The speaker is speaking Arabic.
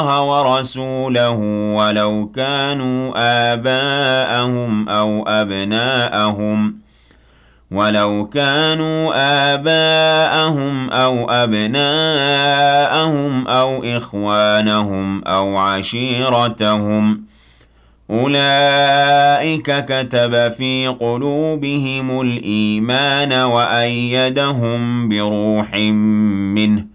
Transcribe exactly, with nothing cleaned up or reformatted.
ورسوله ولو كانوا آباءهم أو أبناءهم ولو كانوا آباءهم أو أبناءهم أو إخوانهم أو عشيرتهم أولئك كتب في قلوبهم الإيمان وأيدهم بروح منه